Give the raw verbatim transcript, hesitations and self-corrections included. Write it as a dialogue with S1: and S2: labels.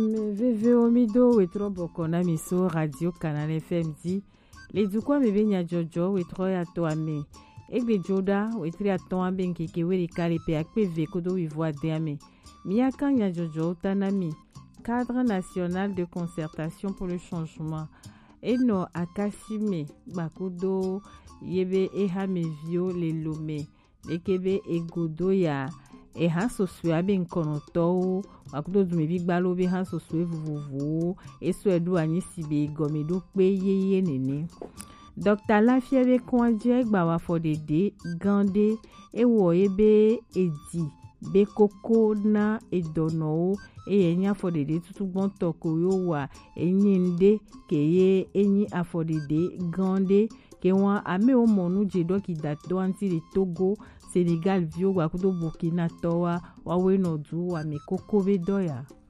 S1: Veve omido wetro bokona miso radio Canal F M di le dukwa mebe nya jojo wetro ya to ame egbe joda wetri aton abe nkeke weri kale pe akpe ve kodo wivo de ame miaka nya jojo tanami cadre national de concertation pour le changement eno akasime bakodo yebe ehame vio le lome lekebe egodo ya e ha sosue abe nkonoto akudo dume bi gbalo be ha sosue vuvuvu eso edu anyi sibe gomedo pe yeye nene Docteur Lafia be konje gba wa fodede gande ewo ebe edi be koko na edono e enya fodede tutugbon toko yo wa enyinde keye enyi afodede gande ke wan ame o monu je do ki dato anti le Togo Sénégal vio wa kudo Burkina Towa wa we no du wa me koko be doya.